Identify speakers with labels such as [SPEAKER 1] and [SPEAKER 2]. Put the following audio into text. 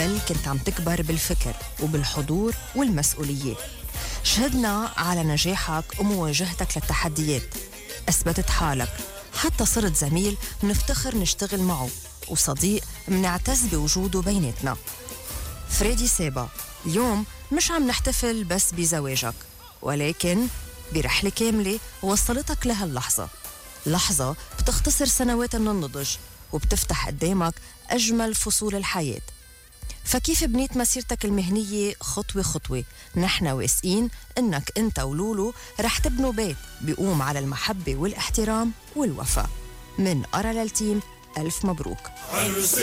[SPEAKER 1] بل كنت عم تكبر بالفكر وبالحضور والمسؤولية. شهدنا على نجاحك ومواجهتك للتحديات، أثبتت حالك، حتى صرت زميل منفتخر نشتغل معه وصديق منعتز بوجوده بيناتنا. فريدي سابا، اليوم مش عم نحتفل بس بزواجك، ولكن برحلة كاملة وصلتك لهاللحظة، لحظة بتختصر سنوات من النضج وبتفتح قدامك أجمل فصول الحياة. فكيف بنيت مسيرتك المهنية خطوة خطوة؟ نحن واثقين إنك أنت ولولو رح تبنوا بيت بيقوم على المحبة والاحترام والوفاء. من أرى للتيم، ألف مبروك.